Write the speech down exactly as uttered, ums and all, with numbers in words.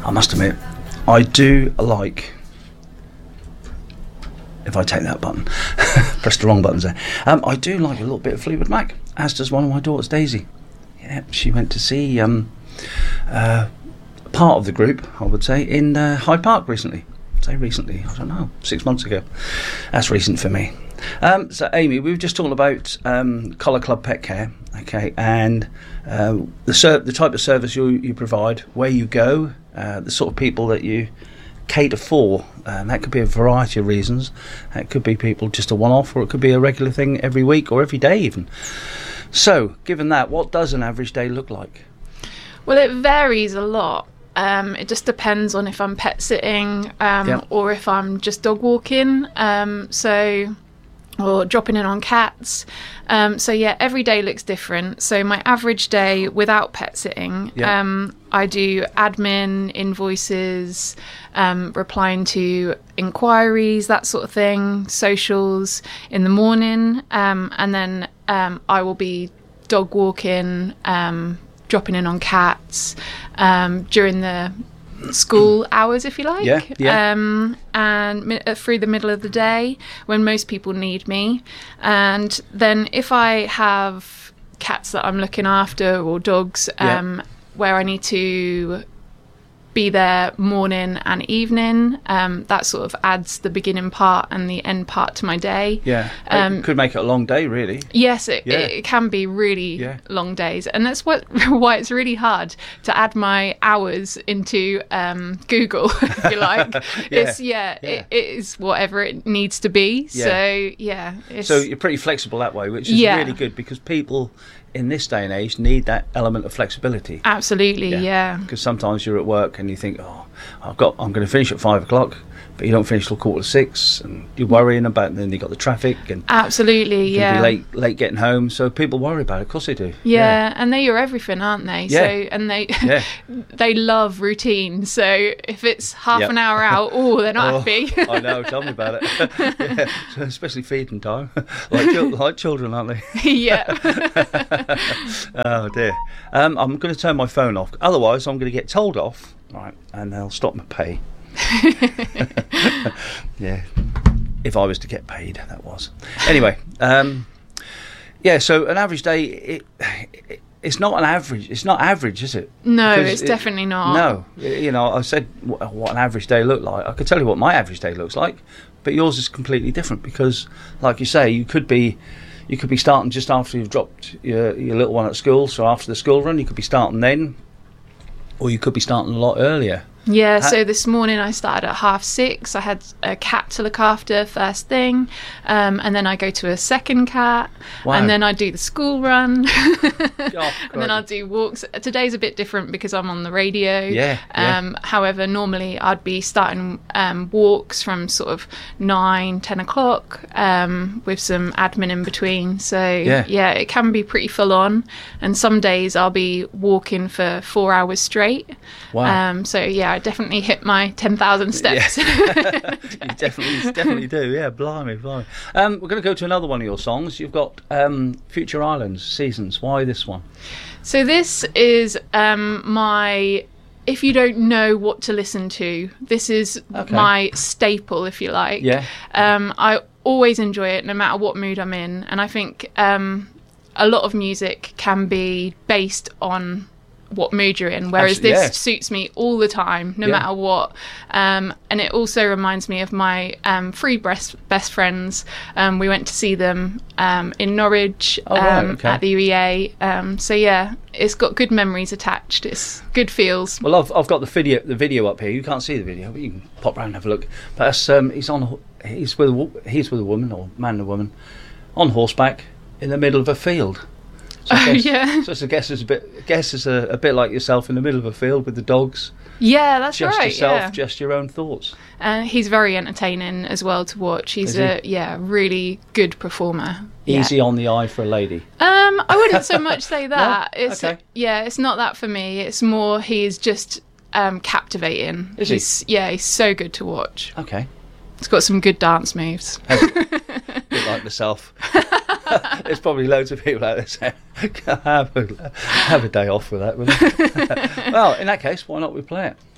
I must admit, I do like. If I take that button, press the wrong buttons there. Um, I do like a little bit of Fleetwood Mac, as does one of my daughters, Daisy. Yeah, she went to see um, uh, part of the group, I would say, in uh, Hyde Park recently. Say recently, I don't know, six months ago. That's recent for me. Um, so, Amy, we were just talking about um, Collar Club Pet Care, okay, and uh, the ser- the type of service you you provide, where you go, uh, the sort of people that you cater for. Um, that could be a variety of reasons. It could be people just a one-off, or it could be a regular thing every week or every day even. So, given that, what does an average day look like? Well, it varies a lot. Um, it just depends on if I'm pet sitting um, Yep. or if I'm just dog walking. Um, so, or dropping in on cats. Um, so yeah, every day looks different. So my average day without pet sitting, Yep. um, I do admin, invoices, um, replying to inquiries, that sort of thing, socials in the morning, um, and then um, I will be dog walking, um, dropping in on cats um, during the school hours, if you like. Yeah, yeah. Um, and mi- uh, through the middle of the day when most people need me. And then if I have cats that I'm looking after or dogs Yeah. um, where I need to be there morning and evening, um, that sort of adds the beginning part and the end part to my day. Yeah, Um, it could make it a long day, really. Yes, it, Yeah. it can be really Yeah. long days, and that's what why it's really hard to add my hours into um, Google, if you like. Yeah. It's yeah, Yeah. It, it is whatever it needs to be. Yeah. So yeah, it's, So you're pretty flexible that way, which is Yeah. really good, because people in this day and age need that element of flexibility. absolutely yeah. Because sometimes you're at work and you think, oh, I've got, I'm going to finish at five o'clock, but you don't finish till quarter to six, and you're worrying about. And then you got the traffic, and Absolutely, you yeah. can be late, late getting home. So people worry about it. Of course they do. Yeah, and they're your everything, aren't they? Yeah. So and they Yeah. they love routine. So if it's half Yep. an hour out, oh, they're not Oh, happy. I know. Tell me about it. Yeah, so especially feeding time, like, chil- like children, aren't they? yeah. Oh dear. Um, I'm going to turn my phone off. Otherwise, I'm going to get told off. Right, and they'll stop my pay. Yeah, if I was to get paid, that was. Anyway, um, yeah. So an average day, it, it it's not an average. It's not average, is it? No, 'Cause it's it- definitely not. No, you know, I said what, what an average day looked like. I could tell you what my average day looks like, but yours is completely different, because, like you say, you could be. You could be starting just after you've dropped your, your little one at school, so after the school run, you could be starting then, or you could be starting a lot earlier. Yeah, Ha- so this morning I started at half six. I had a cat to look after first thing, um, and then I go to a second cat, Wow. and then I do the school run, Oh, and then I'll do walks. Today's a bit different because I'm on the radio. Yeah, yeah. Um, however, normally I'd be starting um, walks from sort of nine, ten o'clock, um, with some admin in between. So Yeah. yeah, it can be pretty full on, and some days I'll be walking for four hours straight. Wow. Um, so yeah, I definitely hit my ten thousand steps. You definitely, definitely do. Yeah, blimey, blimey. Um, we're going to go to another one of your songs. You've got um, Future Islands, Seasons. Why this one? So this is um, my. If you don't know what to listen to, this is Okay. my staple, if you like. Yeah. Um, I always enjoy it, no matter what mood I'm in, and I think um, a lot of music can be based on what mood you're in, whereas Absolutely, this yeah. suits me all the time, no Yeah. matter what. Um, and it also reminds me of my um, three best best friends. Um, we went to see them um, in Norwich Oh, right, um, okay. at the U E A. Um, so yeah, it's got good memories attached. It's good feels. Well, I've I've got the video the video up here. You can't see the video, but you can pop round and have a look. But that's, um, he's on a- he's with a, wo- he's with a woman, or man and a woman, on horseback in the middle of a field. So I Oh, guess, yeah. So I guess it's a bit. I guess it's a, a bit like yourself in the middle of a field with the dogs. Yeah, that's Just right. yourself, yeah. just your own thoughts. Uh, he's very entertaining as well to watch. He's Is he? a yeah really good performer. Yeah. Easy on the eye for a lady. Um, I wouldn't so much say that. It's Okay. yeah, it's not that for me. It's more he's just um, captivating. Is he? he's, Yeah, he's so good to watch. Okay. He's got some good dance moves. Bit like myself. There's probably loads of people out there saying, have a, have a day off with that, wouldn't it? Well, in that case, why not we play it?